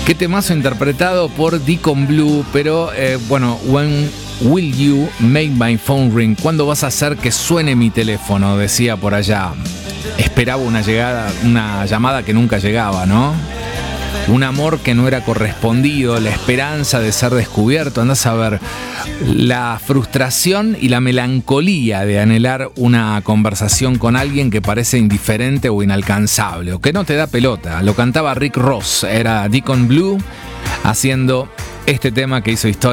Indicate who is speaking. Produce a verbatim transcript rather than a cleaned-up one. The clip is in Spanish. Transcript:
Speaker 1: Qué temazo interpretado por Deacon Blue, pero eh, bueno, When Will You Make My Phone Ring? ¿Cuándo vas a hacer que suene mi teléfono? Decía por allá. Esperaba una llegada, una llamada que nunca llegaba, ¿no? Un amor que no era correspondido, la esperanza de ser descubierto. Andás a ver la frustración y la melancolía de anhelar una conversación con alguien que parece indiferente o inalcanzable, o que no te da pelota. Lo cantaba Rick Ross, era Deacon Blue haciendo este tema que hizo historia.